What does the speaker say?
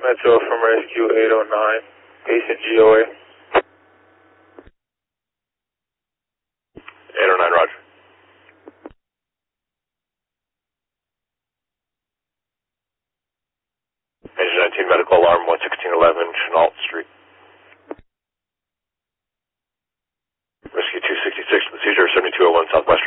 Metro from Rescue 809, Patient GOA. 809, roger. Engine 19 medical alarm 11611 Chenault Street. Rescue 266, procedure 7201 Southwestern.